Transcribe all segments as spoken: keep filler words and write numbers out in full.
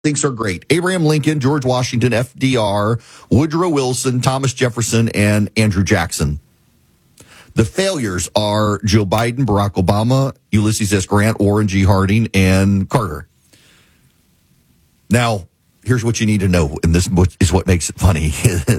thinks are great. Abraham Lincoln, George Washington, F D R, Woodrow Wilson, Thomas Jefferson, and Andrew Jackson. The failures are Joe Biden, Barack Obama, Ulysses S. Grant, Warren G. Harding, and Carter. Now, here's what you need to know, and this is what makes it funny.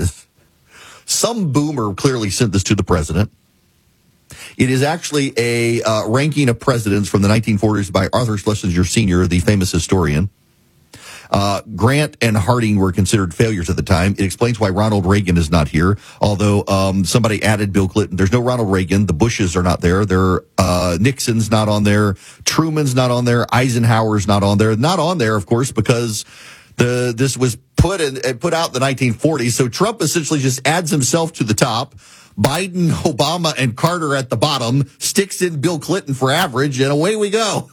Some boomer clearly sent this to the president. It is actually a uh, ranking of presidents from the nineteen forties by Arthur Schlesinger Senior, the famous historian. Uh, Grant and Harding were considered failures at the time. It explains why Ronald Reagan is not here, although um, somebody added Bill Clinton. There's no Ronald Reagan. The Bushes are not there. There, uh, Nixon's not on there. Truman's not on there. Eisenhower's not on there. Not on there, of course, because the this was put in, put out in the nineteen forties. So Trump essentially just adds himself to the top. Biden, Obama, and Carter at the bottom, sticks in Bill Clinton for average, and away we go.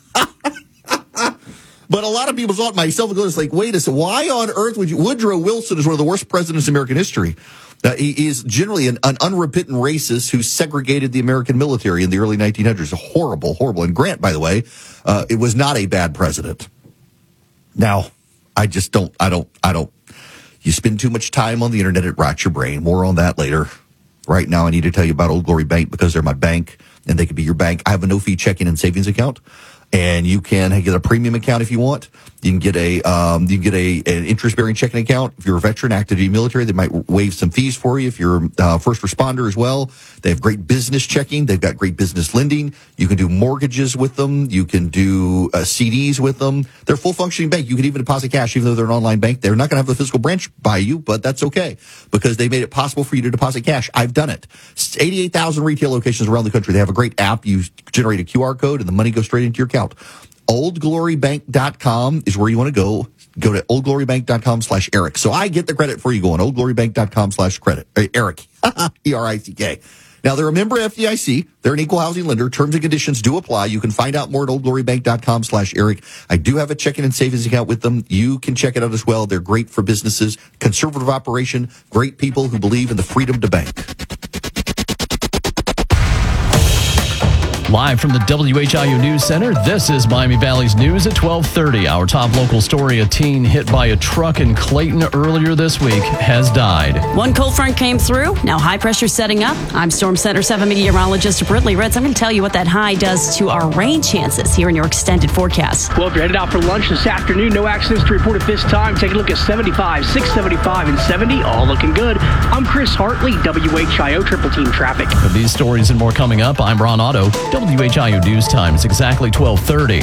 But a lot of people thought, myself included, it's like, wait a second, why on earth would you? Woodrow Wilson is one of the worst presidents in American history. Uh, he is generally an, an unrepentant racist who segregated the American military in the early nineteen hundreds. Horrible, horrible. And Grant, by the way, uh, it was not a bad president. Now, I just don't, I don't, I don't, you spend too much time on the internet, it rots your brain. More on that later. Right now, I need to tell you about Old Glory Bank because they're my bank and they could be your bank. I have a no-fee checking and savings account. And you can get a premium account if you want. You can get a um, you can get a an interest-bearing checking account. If you're a veteran, active duty military, they might waive some fees for you. If you're a uh, first responder as well, they have great business checking. They've got great business lending. You can do mortgages with them. You can do uh, C Ds with them. They're a full-functioning bank. You can even deposit cash, even though they're an online bank. They're not going to have the physical branch by you, but that's okay because they made it possible for you to deposit cash. I've done it. eighty-eight thousand retail locations around the country. They have a great app. You generate a Q R code, and the money goes straight into your account. old glory bank dot com is where you want to go. Go to old glory bank dot com slash Eric. So I get the credit for you going old glory bank dot com slash credit. Uh, Eric. E R I C K. Now, they're a member of F D I C. They're an equal housing lender. Terms and conditions do apply. You can find out more at old glory bank dot com slash Eric. I do have a checking and savings account with them. You can check it out as well. They're great for businesses. Conservative operation. Great people who believe in the freedom to bank. Live from the W H I U News Center, this is Miami Valley's News at twelve thirty. Our top local story, a teen hit by a truck in Clayton earlier this week has died. One cold front came through. Now high pressure setting up. I'm Storm Center seven meteorologist Brittany Ritz. I'm going to tell you what that high does to our rain chances here in your extended forecast. Well, if you're headed out for lunch this afternoon, no accidents to report at this time. Take a look at seventy-five, six seventy-five, and seventy. All looking good. I'm Chris Hartley, W H I O Triple Team Traffic. With these stories and more coming up, I'm Ron Otto. W H I U News Time. It's exactly twelve thirty.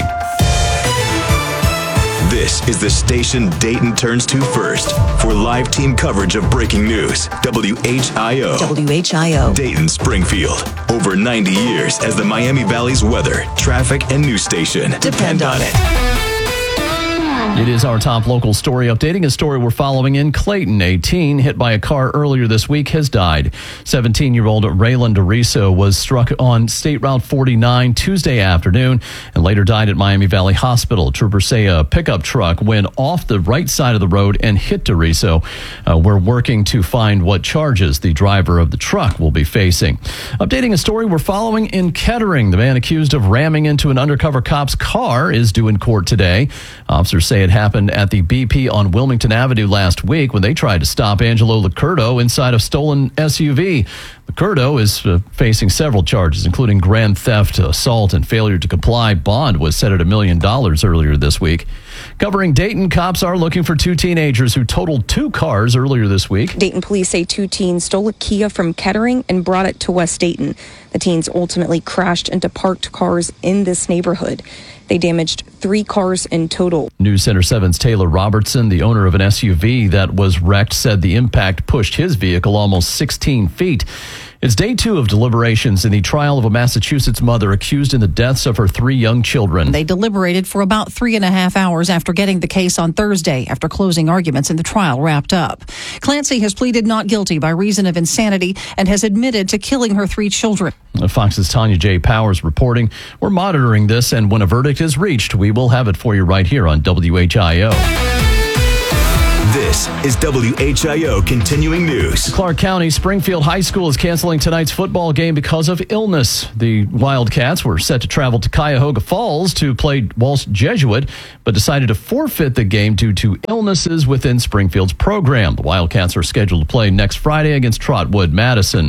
This is the station Dayton turns to first for live team coverage of breaking news. W H I O. W H I O. Dayton Springfield. Over ninety years as the Miami Valley's weather, traffic, and news station. Depend on it. It is our top local story, updating a story we're following in Clayton. A teen hit by a car earlier this week has died. seventeen-year-old Raylan DeRiso was struck on State Route forty-nine Tuesday afternoon and later died at Miami Valley Hospital. Troopers say a pickup truck went off the right side of the road and hit DeRiso. Uh, we're working to find what charges the driver of the truck will be facing. Updating a story we're following in Kettering. The man accused of ramming into an undercover cop's car is due in court today. Officers say it happened at the B P on Wilmington Avenue last week when they tried to stop Angelo Licurdo inside a stolen S U V. Licurdo is uh, facing several charges, including grand theft, assault, and failure to comply. Bond was set at a million dollars earlier this week. Covering Dayton, cops are looking for two teenagers who totaled two cars earlier this week. Dayton police say two teens stole a Kia from Kettering and brought it to West Dayton. The teens ultimately crashed into parked cars in this neighborhood. They damaged three cars in total. News Center seven's Taylor Robertson, the owner of an S U V that was wrecked, said the impact pushed his vehicle almost sixteen feet. It's day two of deliberations in the trial of a Massachusetts mother accused in the deaths of her three young children. They deliberated for about three and a half hours after getting the case on Thursday, after closing arguments and the trial wrapped up. Clancy has pleaded not guilty by reason of insanity and has admitted to killing her three children. Fox's Tanya J. Powers reporting. We're monitoring this, and when a verdict is reached, we will have it for you right here on W H I O. This is W H I O Continuing News. Clark County Springfield High School is canceling tonight's football game because of illness. The Wildcats were set to travel to Cuyahoga Falls to play Walsh Jesuit, but decided to forfeit the game due to illnesses within Springfield's program. The Wildcats are scheduled to play next Friday against Trotwood Madison.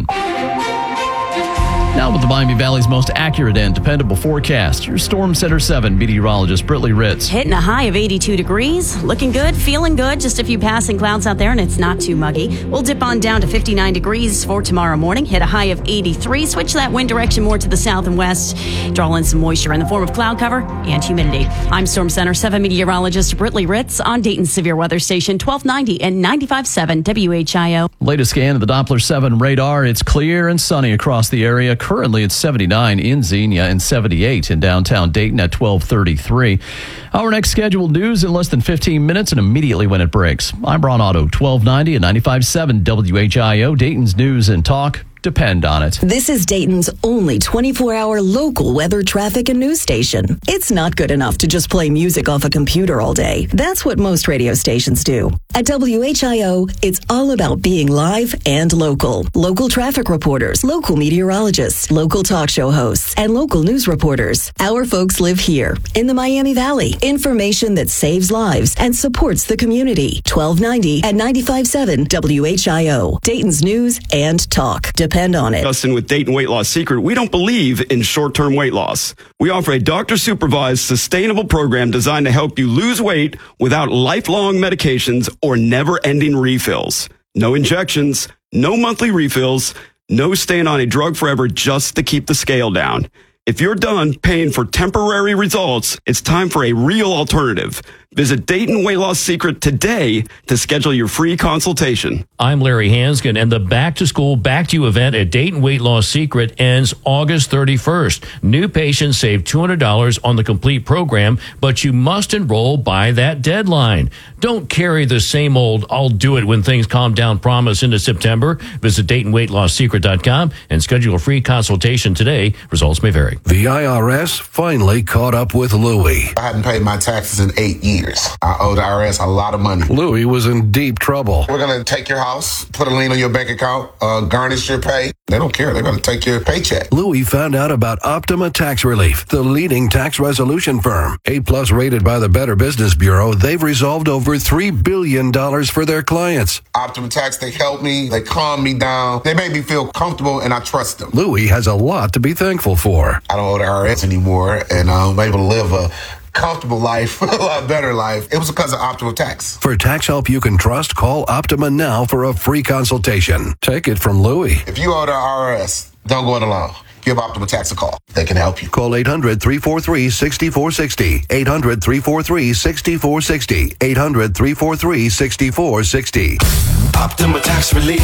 Now with the Miami Valley's most accurate and dependable forecast, your Storm Center seven meteorologist Britley Ritz. Hitting a high of eighty-two degrees. Looking good, feeling good. Just a few passing clouds out there, and it's not too muggy. We'll dip on down to fifty-nine degrees for tomorrow morning. Hit a high of eighty-three. Switch that wind direction more to the south and west. Draw in some moisture in the form of cloud cover and humidity. I'm Storm Center seven meteorologist Britley Ritz on Dayton's Severe Weather Station twelve ninety and ninety-five point seven W H I O. Latest scan of the Doppler seven radar. It's clear and sunny across the area. Currently, it's seventy-nine in Xenia and seventy-eight in downtown Dayton at twelve thirty-three. Our next scheduled news in less than fifteen minutes and immediately when it breaks. I'm Ron Otto, twelve ninety and ninety-five point seven W H I O, Dayton's News and Talk. Depend on it. This is Dayton's only twenty-four hour local weather, traffic, and news station. It's not good enough to just play music off a computer all day. That's what most radio stations do. At W H I O, it's all about being live and local. Local traffic reporters, local meteorologists, local talk show hosts, and local news reporters. Our folks live here in the Miami Valley. Information that saves lives and supports the community. twelve ninety and ninety-five point seven W H I O, Dayton's News and Talk. Depend on it. Justin, with Dayton Weight Loss Secret, we don't believe in short-term weight loss. We offer a doctor-supervised, sustainable program designed to help you lose weight without lifelong medications or never-ending refills. No injections, no monthly refills, no staying on a drug forever just to keep the scale down. If you're done paying for temporary results, it's time for a real alternative. Visit Dayton Weight Loss Secret today to schedule your free consultation. I'm Larry Hanskin, and the Back to School, Back to You event at Dayton Weight Loss Secret ends August thirty-first. New patients save two hundred dollars on the complete program, but you must enroll by that deadline. Don't carry the same old, I'll do it when things calm down promise into September. Visit Dayton Weight Loss Secret dot com and schedule a free consultation today. Results may vary. The I R S finally caught up with Louie. I hadn't paid my taxes in eight years. I owe the I R S a lot of money. Louie was in deep trouble. We're going to take your house, put a lien on your bank account, uh, garnish your pay. They don't care. They're going to take your paycheck. Louie found out about Optima Tax Relief, the leading tax resolution firm. A-plus rated by the Better Business Bureau, they've resolved over three billion dollars for their clients. Optima Tax, they help me. They calm me down. They make me feel comfortable, and I trust them. Louie has a lot to be thankful for. I don't owe the I R S anymore, and I'm able to live a comfortable life, a lot better life. It was because of Optima Tax. For tax help you can trust, call Optima now for a free consultation. Take it from Louie. If you owe the I R S, don't go it alone. Give Optima Tax a call. They can help you. Call eight hundred, three four three, six four six zero. eight hundred, three four three, six four six zero. eight hundred, three four three, six four six zero. Optima Tax Relief.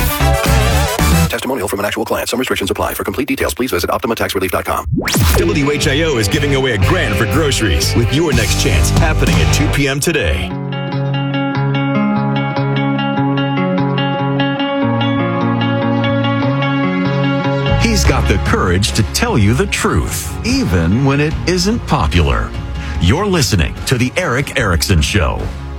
Testimonial from an actual client. Some restrictions apply. For complete details, please visit Optima Tax Relief dot com. W H I O is giving away a grand for groceries with your next chance happening at two p.m. today. He's got the courage to tell you the truth, even when it isn't popular. You're listening to The Eric Erickson Show.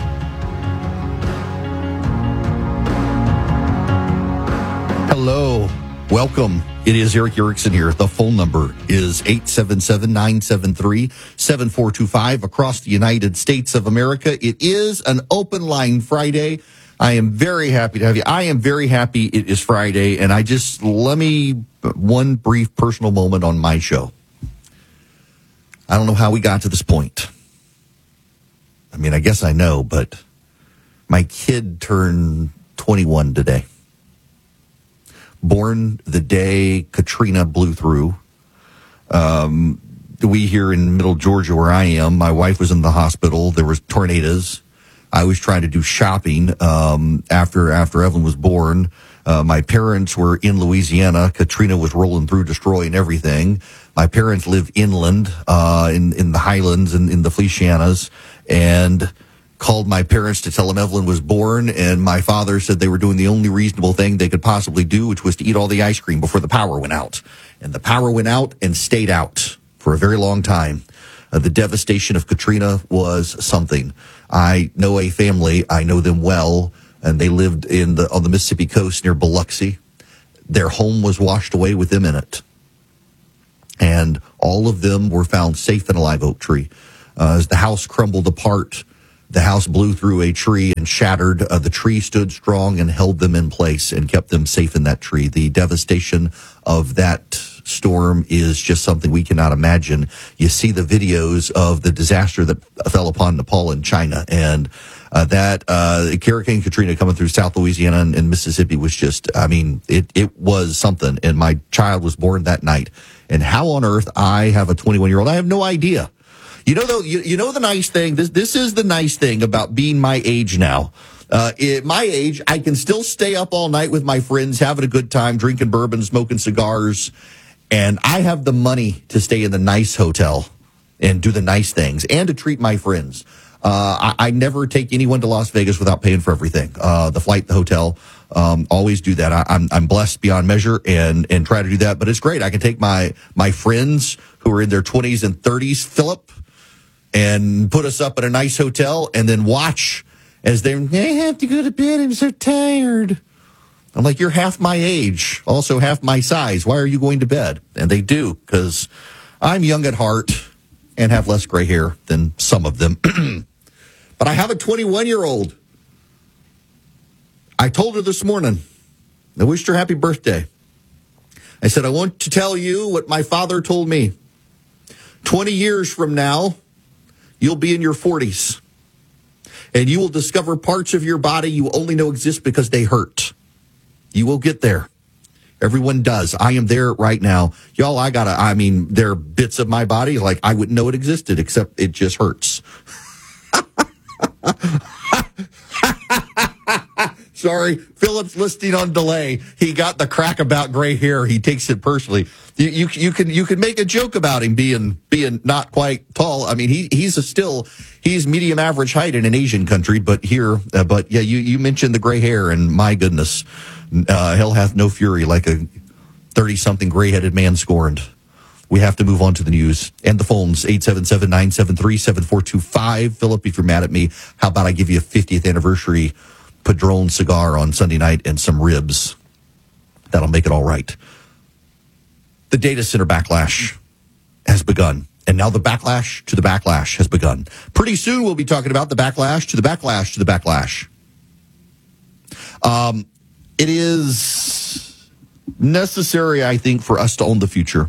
Hello. Welcome. It is Eric Erickson here. The phone number is eight seven seven, nine seven three, seven four two five across the United States of America. It is an open line Friday. I am very happy to have you. I am very happy it is Friday, and I just, let me, one brief personal moment on my show. I don't know how we got to this point. I mean, I guess I know, but my kid turned twenty-one today. Born the day Katrina blew through. Um, we here in Middle Georgia, where I am, my wife was in the hospital. There was tornadoes. I was trying to do shopping um, after after Evelyn was born. Uh, my parents were in Louisiana. Katrina was rolling through, destroying everything. My parents live inland, uh, in in the Highlands and in, in the Felicianas, and called my parents to tell them Evelyn was born, and my father said they were doing the only reasonable thing they could possibly do, which was to eat all the ice cream before the power went out. And the power went out and stayed out for a very long time. Uh, the devastation of Katrina was something. I know a family. I know them well, and they lived in the on the Mississippi coast near Biloxi. Their home was washed away with them in it. And all of them were found safe in a live oak tree. Uh, as the house crumbled apart, the house blew through a tree and shattered. Uh, the tree stood strong and held them in place and kept them safe in that tree. The devastation of that storm is just something we cannot imagine. You see the videos of the disaster that fell upon Nepal and China, and uh, that uh, Hurricane Katrina coming through South Louisiana and, and Mississippi was just, I mean, it, it was something. And my child was born that night. And how on earth I have a twenty-one-year-old, I have no idea. You know, though, you, you know the nice thing, this, this is the nice thing about being my age now. Uh, at my age, I can still stay up all night with my friends, having a good time, drinking bourbon, smoking cigars, and I have the money to stay in the nice hotel and do the nice things and to treat my friends. Uh, I, I never take anyone to Las Vegas without paying for everything. Uh, the flight, the hotel, um, always do that. I, I'm, I'm blessed beyond measure and, and try to do that, but it's great. I can take my, my friends who are in their twenties and thirties, Philip, and put us up at a nice hotel and then watch as they, they have to go to bed. I'm so tired. I'm like, you're half my age, also half my size. Why are you going to bed? And they do, because I'm young at heart and have less gray hair than some of them. But I have a twenty-one-year-old. I told her this morning, I wished her happy birthday. I said, I want to tell you what my father told me. twenty years from now, you'll be in your forties. And you will discover parts of your body you only know exist because they hurt. You will get there. Everyone does. I am there right now. Y'all, I gotta, I mean, there are bits of my body like I wouldn't know it existed, except it just hurts. Sorry, Philip's listening on delay. He got the crack about gray hair. He takes it personally. You, you, you can you can make a joke about him being being not quite tall. I mean, he he's a still he's medium average height in an Asian country, but here, uh, but yeah, you you mentioned the gray hair, and my goodness, uh, hell hath no fury like a thirty something gray headed man scorned. We have to move on to the news and the phones, eight seven seven, nine seven three, seven four two five. Philip, if you're mad at me, how about I give you a fiftieth anniversary Padron cigar on Sunday night and some ribs? That'll make it all right. The data center backlash has begun. And now the backlash to the backlash has begun. Pretty soon we'll be talking about the backlash to the backlash to the backlash. Um, it is necessary, I think, for us to own the future.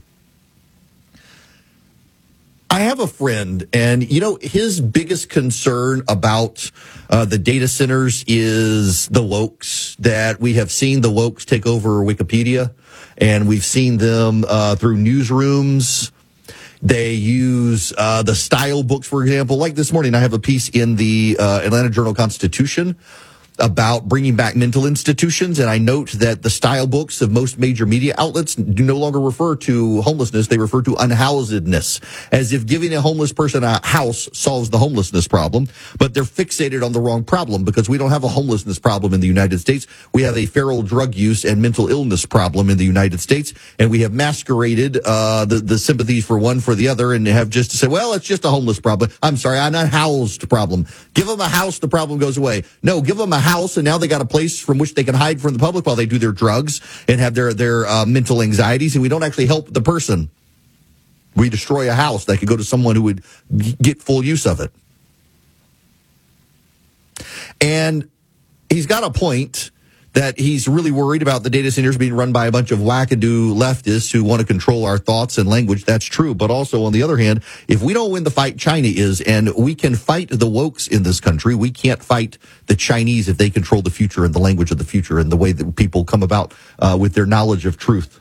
I have a friend, and, you know, his biggest concern about uh, the data centers is the wokes, that we have seen the wokes take over Wikipedia, and we've seen them uh, through newsrooms. They use uh, the style books, for example. Like this morning, I have a piece in the uh, Atlanta Journal-Constitution about bringing back mental institutions, and I note that the style books of most major media outlets do no longer refer to homelessness. They refer to unhousedness, as if giving a homeless person a house solves the homelessness problem. But they're fixated on the wrong problem, because we don't have a homelessness problem in the United States. We have a feral drug use and mental illness problem in the United States, and we have masqueraded uh, the, the sympathies for one for the other, and have just to say, well, it's just a homeless problem. I'm sorry, an unhoused problem. Give them a house, the problem goes away. No, give them a house, and now they got a place from which they can hide from the public while they do their drugs and have their their uh, mental anxieties, and we don't actually help the person. We destroy a house that could go to someone who would g- get full use of it. And he's got a point that he's really worried about the data centers being run by a bunch of wackadoo leftists who want to control our thoughts and language. That's true. But also, on the other hand, if we don't win the fight, China is, and we can fight the wokes in this country. We can't fight the Chinese if they control the future and the language of the future and the way that people come about uh, with their knowledge of truth.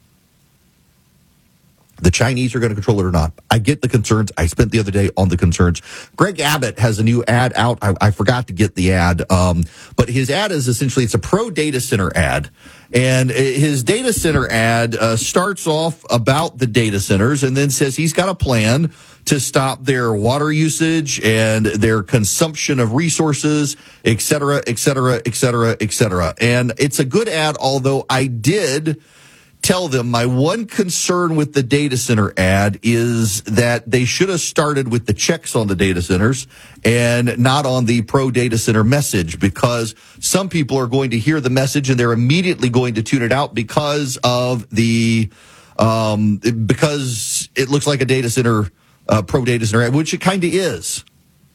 The Chinese are going to control it or not. I get the concerns. I spent the other day on the concerns. Greg Abbott has a new ad out. I, I forgot to get the ad. Um, but his ad is essentially, it's a pro data center ad. And his data center ad uh, starts off about the data centers and then says he's got a plan to stop their water usage and their consumption of resources, et cetera, et cetera, et cetera, et cetera. And it's a good ad, although I did tell them my one concern with the data center ad is that they should have started with the checks on the data centers and not on the pro data center message, because some people are going to hear the message and they're immediately going to tune it out because of the um, because it looks like a data center uh, pro data center ad, which it kind of is.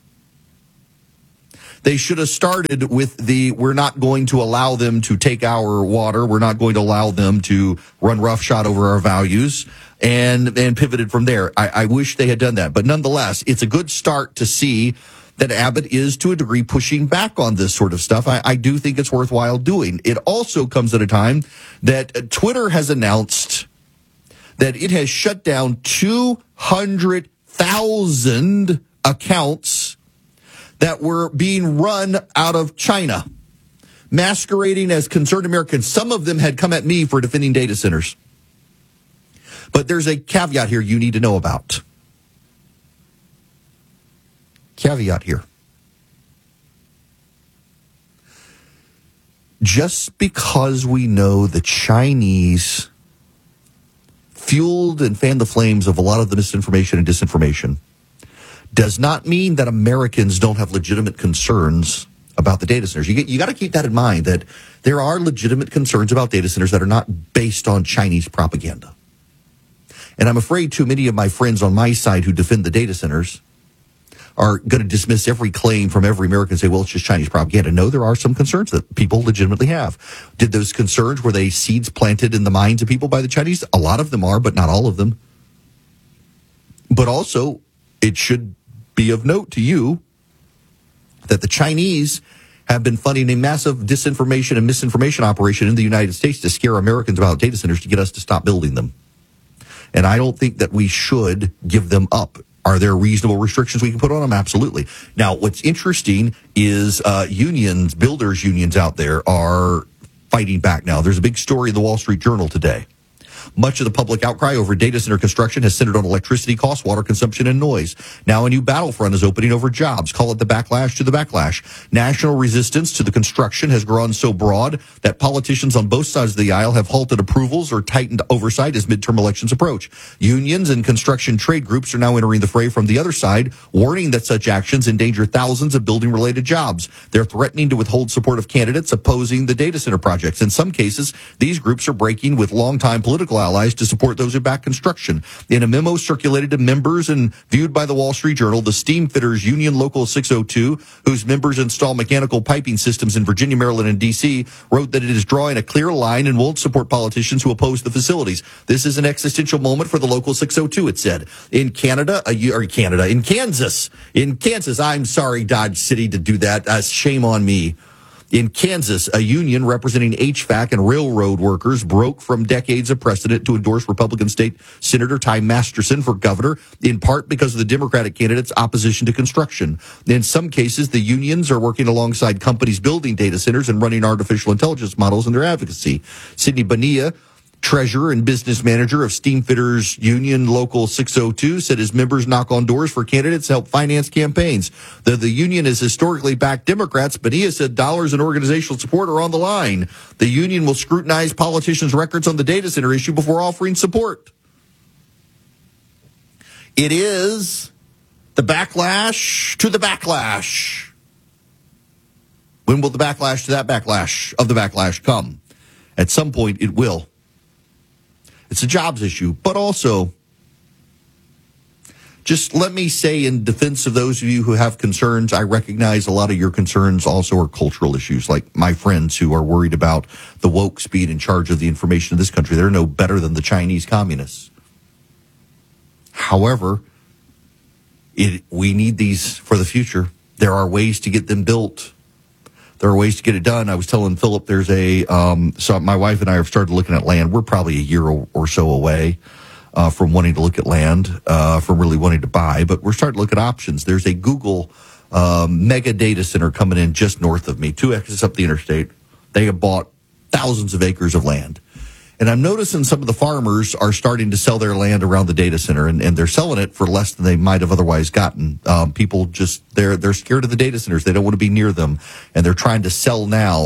They should have started with the, we're not going to allow them to take our water. We're not going to allow them to run roughshod over our values, and, and pivoted from there. I, I wish they had done that. But nonetheless, it's a good start to see that Abbott is, to a degree, pushing back on this sort of stuff. I, I do think it's worthwhile doing. It also comes at a time that Twitter has announced that it has shut down two hundred thousand accounts that were being run out of China, masquerading as concerned Americans. Some of them had come at me for defending data centers. But there's a caveat here you need to know about. Caveat here. Just because we know the Chinese fueled and fanned the flames of a lot of the misinformation and disinformation does not mean that Americans don't have legitimate concerns about the data centers. You get, you got to keep that in mind, that there are legitimate concerns about data centers that are not based on Chinese propaganda. And I'm afraid too many of my friends on my side who defend the data centers are going to dismiss every claim from every American and say, well, it's just Chinese propaganda. No, there are some concerns that people legitimately have. Did those concerns, were they seeds planted in the minds of people by the Chinese? A lot of them are, but not all of them. But also, it should be of note to you that the Chinese have been funding a massive disinformation and misinformation operation in the United States to scare Americans about data centers to get us to stop building them. And I don't think that we should give them up. Are there reasonable restrictions we can put on them? Absolutely. Now, what's interesting is uh, unions, builders unions out there are fighting back now. There's a big story in the Wall Street Journal today. Much of the public outcry over data center construction has centered on electricity costs, water consumption, and noise. Now a new battlefront is opening over jobs. Call it the backlash to the backlash. National resistance to the construction has grown so broad that politicians on both sides of the aisle have halted approvals or tightened oversight as midterm elections approach. Unions and construction trade groups are now entering the fray from the other side, warning that such actions endanger thousands of building-related jobs. They're threatening to withhold support of candidates opposing the data center projects. In some cases, these groups are breaking with longtime political allies to support those who back construction. In a memo circulated to members and viewed by the Wall Street Journal, the Steam Fitters Union Local six oh two, whose members install mechanical piping systems in Virginia, Maryland, and D C, wrote that it is drawing a clear line and won't support politicians who oppose the facilities. This is an existential moment for the Local six oh two, it said. In Canada, uh, or Canada, in Kansas, in Kansas, I'm sorry, Dodge City, to do that. Uh, shame on me. In Kansas, a union representing H V A C and railroad workers broke from decades of precedent to endorse Republican State Senator Ty Masterson for governor, in part because of the Democratic candidate's opposition to construction. In some cases, the unions are working alongside companies building data centers and running artificial intelligence models in their advocacy. Sidney Bonilla, treasurer and business manager of Steam Fitters Union Local six oh two, said his members knock on doors for candidates to help finance campaigns. Though the union has historically backed Democrats, Bonilla said dollars and organizational support are on the line. The union will scrutinize politicians' records on the data center issue before offering support. It is the backlash to the backlash. When will the backlash to that backlash of the backlash come? At some point, it will. It's a jobs issue, but also, just let me say in defense of those of you who have concerns, I recognize a lot of your concerns also are cultural issues, like my friends who are worried about the woke speed in charge of the information in this country. They're no better than the Chinese communists. However, it, we need these for the future. There are ways to get them built. There are ways to get it done. I was telling Philip there's a, um, so my wife and I have started looking at land. We're probably a year or, or so away uh, from wanting to look at land, uh, from really wanting to buy, but we're starting to look at options. There's a Google um, mega data center coming in just north of me, two exits up the interstate. They have bought thousands of acres of land. And I'm noticing some of the farmers are starting to sell their land around the data center, and, and they're selling it for less than they might have otherwise gotten. Um, people just, they're, they're scared of the data centers. They don't want to be near them. And they're trying to sell now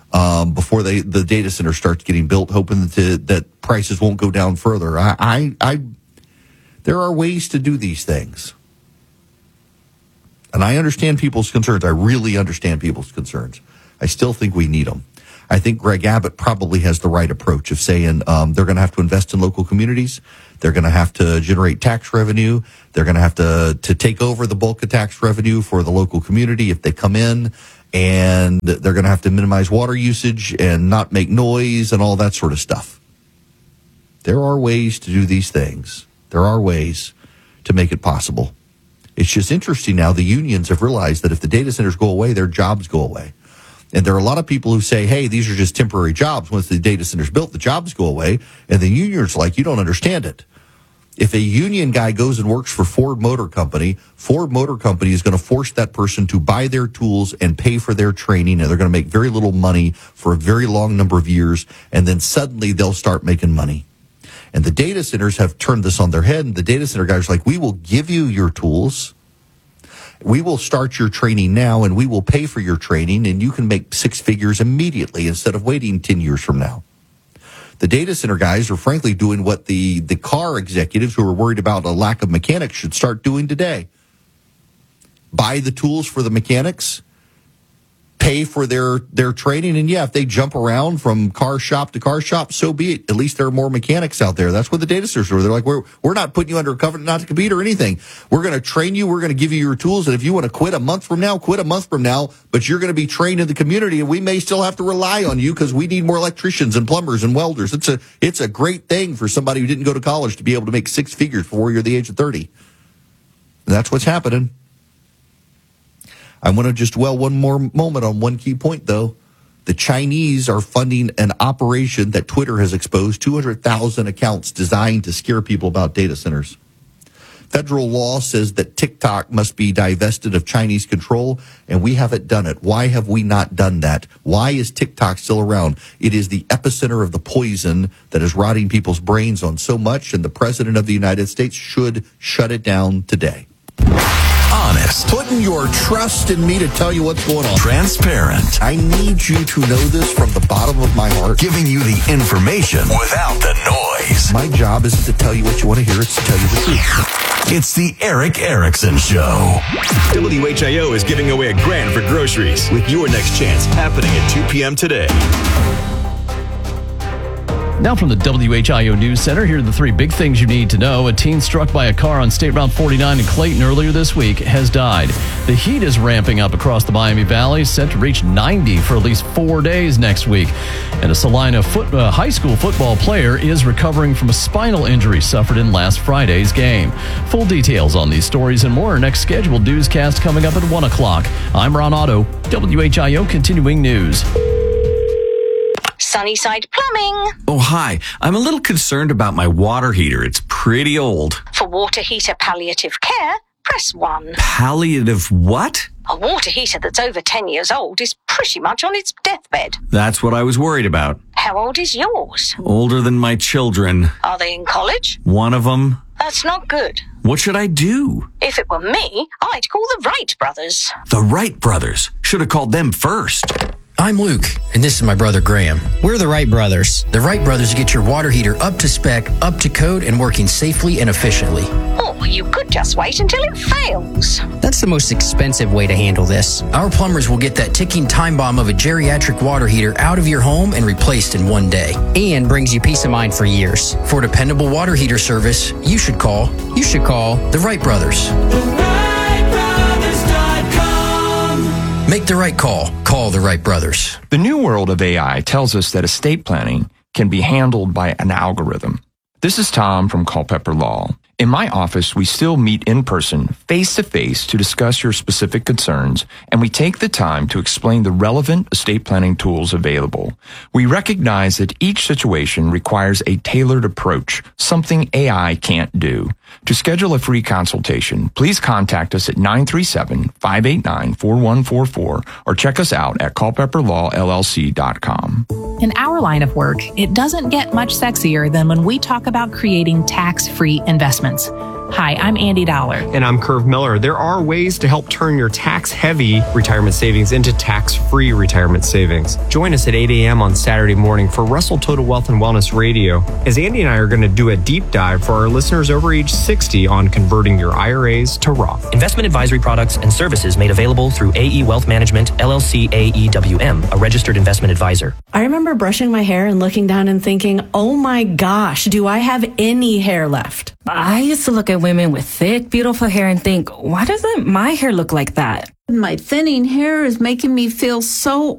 um, before they the data center starts getting built, hoping that the, that prices won't go down further. I, I, I, there are ways to do these things. And I understand people's concerns. I really understand people's concerns. I still think we need them. I think Greg Abbott probably has the right approach of saying um, they're going to have to invest in local communities. They're going to have to generate tax revenue. They're going to have to to take over the bulk of tax revenue for the local community if they come in. And they're going to have to minimize water usage and not make noise and all that sort of stuff. There are ways to do these things. There are ways to make it possible. It's just interesting now the unions have realized that if the data centers go away, their jobs go away. And there are a lot of people who say, hey, these are just temporary jobs. Once the data center's built, the jobs go away. And the union's like, you don't understand it. If a union guy goes and works for Ford Motor Company, Ford Motor Company is going to force that person to buy their tools and pay for their training. And they're going to make very little money for a very long number of years. And then suddenly they'll start making money. And the data centers have turned this on their head. And the data center guys are like, we will give you your tools. We will start your training now, and we will pay for your training, and you can make six figures immediately instead of waiting ten years from now. The data center guys are frankly doing what the, the car executives who are worried about a lack of mechanics should start doing today. Buy the tools for the mechanics, pay for their, their training, and yeah, if they jump around from car shop to car shop, so be it. At least there are more mechanics out there. That's what the data centers are. They're like, we're, we're not putting you under a covenant not to compete or anything. We're going to train you. We're going to give you your tools. And if you want to quit a month from now, quit a month from now, but you're going to be trained in the community, and we may still have to rely on you because we need more electricians and plumbers and welders. It's a, it's a great thing for somebody who didn't go to college to be able to make six figures before you're the age of thirty. And that's what's happening. I want to just dwell one more moment on one key point, though. The Chinese are funding an operation that Twitter has exposed, two hundred thousand accounts designed to scare people about data centers. Federal law says that TikTok must be divested of Chinese control, and we haven't done it. Why have we not done that? Why is TikTok still around? It is the epicenter of the poison that is rotting people's brains on so much, and the President of the United States should shut it down today. Honest. Putting your trust in me to tell you what's going on. Transparent. I need you to know this from the bottom of my heart. Giving you the information without the noise. My job isn't to tell you what you want to hear, it's to tell you the truth. It's the Eric Erickson Show. W H I O is giving away a grand for groceries with your next chance happening at two p.m. today. Now from the W H I O News Center, here are the three big things you need to know. A teen struck by a car on State Route forty-nine in Clayton earlier this week has died. The heat is ramping up across the Miami Valley, set to reach ninety for at least four days next week. And a Salina foot, uh, high school football player is recovering from a spinal injury suffered in last Friday's game. Full details on these stories and more. Next scheduled newscast coming up at one o'clock. I'm Ron Otto, W H I O Continuing News. Sunnyside Plumbing. Oh, hi. I'm a little concerned about my water heater. It's pretty old. For water heater palliative care, press one. Palliative what? A water heater that's over ten years old is pretty much on its deathbed. That's what I was worried about. How old is yours? Older than my children. Are they in college? One of them. That's not good. What should I do? If it were me, I'd call the Wright brothers. The Wright brothers? Should have called them first. I'm Luke, and this is my brother Graham. We're the Wright brothers. The Wright brothers get your water heater up to spec, up to code, and working safely and efficiently. Or you could just wait until it fails. That's the most expensive way to handle this. Our plumbers will get that ticking time bomb of a geriatric water heater out of your home and replaced in one day. And brings you peace of mind for years. For dependable water heater service, you should call, you should call the Wright brothers. Make the right call. Call the Wright brothers. The new world of A I tells us that estate planning can be handled by an algorithm. This is Tom from Culpeper Law. In my office, we still meet in person, face-to-face, to discuss your specific concerns, and we take the time to explain the relevant estate planning tools available. We recognize that each situation requires a tailored approach, something A I can't do. To schedule a free consultation, please contact us at nine three seven, five eight nine, four one four four or check us out at culpeper law l l c dot com. In our line of work, it doesn't get much sexier than when we talk about creating tax-free investments. Hi, I'm Andy Dollar. And I'm Curve Miller. There are ways to help turn your tax-heavy retirement savings into tax-free retirement savings. Join us at eight a.m. on Saturday morning for Russell Total Wealth and Wellness Radio, as Andy and I are going to do a deep dive for our listeners over age sixty on converting your I R As to Roth. Investment advisory products and services made available through A E Wealth Management, L L C A E W M, a registered investment advisor. I remember brushing my hair and looking down and thinking, oh my gosh, do I have any hair left? I used to look at women with thick, beautiful hair and think, why doesn't my hair look like that? My thinning hair is making me feel so